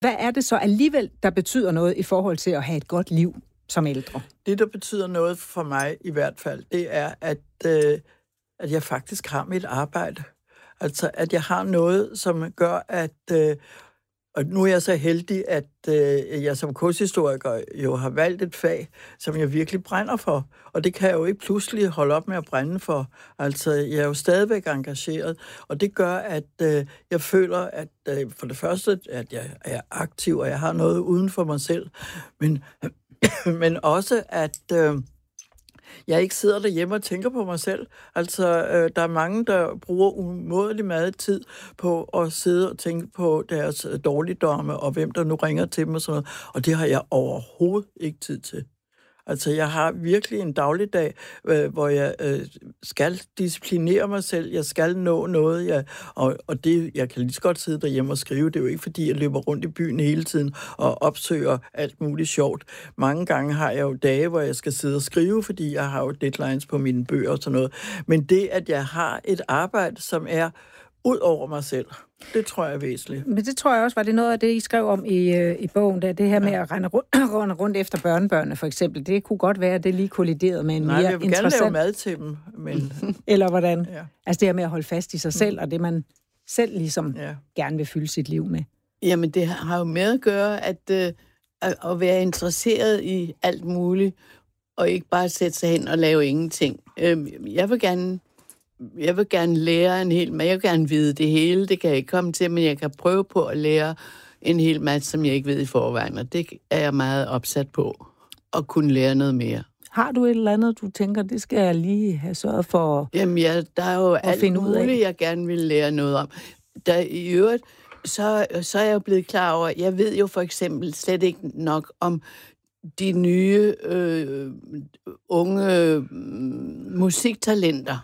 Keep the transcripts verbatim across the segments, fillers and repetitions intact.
Hvad er det så alligevel, der betyder noget i forhold til at have et godt liv som ældre? Det, der betyder noget for mig i hvert fald, det er, at, øh, at jeg faktisk har mit arbejde. Altså, at jeg har noget, som gør, at... Øh, og nu er jeg så heldig, at øh, jeg som kunsthistoriker jo har valgt et fag, som jeg virkelig brænder for. Og det kan jeg jo ikke pludselig holde op med at brænde for. Altså, jeg er jo stadigvæk engageret, og det gør, at øh, jeg føler, at øh, for det første, at jeg er aktiv, og jeg har noget uden for mig selv, men, men også, at... Øh, jeg ikke sidder derhjemme og tænker på mig selv. Altså, øh, der er mange, der bruger umådelig meget tid på at sidde og tænke på deres dårligdomme, og hvem der nu ringer til dem og sådan noget. Og det har jeg overhovedet ikke tid til. Altså, jeg har virkelig en dagligdag, øh, hvor jeg øh, skal disciplinere mig selv. Jeg skal nå noget. Jeg, og, og det, jeg kan lige så godt sidde derhjemme og skrive. Det er jo ikke, fordi jeg løber rundt i byen hele tiden og opsøger alt muligt sjovt. Mange gange har jeg jo dage, hvor jeg skal sidde og skrive, fordi jeg har jo deadlines på mine bøger og sådan noget. Men det, at jeg har et arbejde, som er ud over mig selv, det tror jeg er væsentligt. Men det tror jeg også, var det noget af det, I skrev om i, øh, i bogen, der det her med at rende rundt, rende rundt efter børnebørnene, for eksempel. Det kunne godt være, at det lige kolliderede med en Nej, mere jeg vil interessant... gerne lave mad til dem, men... Eller hvordan? Ja. Altså det her med at holde fast i sig selv, og det man selv ligesom ja. gerne vil fylde sit liv med. Jamen, det har jo med at gøre, at, øh, at være interesseret i alt muligt, og ikke bare sætte sig hen og lave ingenting. Øh, jeg vil gerne... Jeg vil gerne lære en hel masse. Jeg vil gerne vide det hele. Det kan jeg ikke komme til, men jeg kan prøve på at lære en hel masse, som jeg ikke ved i forvejen. Og det er jeg meget opsat på. At kunne lære noget mere. Har du et eller andet, du tænker, det skal jeg lige have sørget for? Jamen, ja, der er jo alt muligt, jeg gerne vil lære noget om. Der, I øvrigt, så, så er jeg jo blevet klar over, jeg ved jo for eksempel slet ikke nok om de nye øh, unge øh, musiktalenter.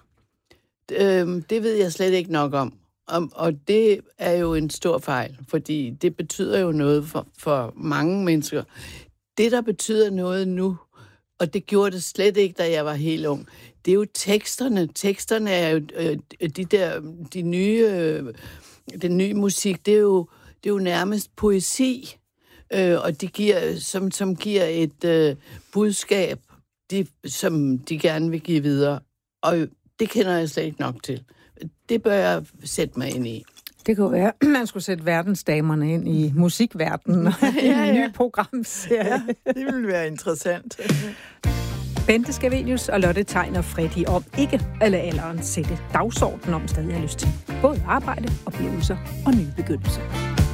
Det ved jeg slet ikke nok om. Og det er jo en stor fejl, fordi det betyder jo noget for, for mange mennesker. Det, der betyder noget nu, og det gjorde det slet ikke, da jeg var helt ung, det er jo teksterne. Teksterne er jo de der, de nye, den nye musik, det er jo, det er jo nærmest poesi, og de giver, som, som giver et uh, budskab, de, som de gerne vil give videre. Og det kender jeg slet ikke nok til. Det bør jeg sætte mig ind i. Det kunne være, at man skulle sætte verdensdamerne ind i musikverdenen og ja, ja. en ny programserie. Ja, det ville være interessant. Bente Scavenius og Lotte Tegner Freddy om ikke at lade alderen sætte dagsordenen om stadig har lyst til både arbejde, oplevelser og nye begyndelser.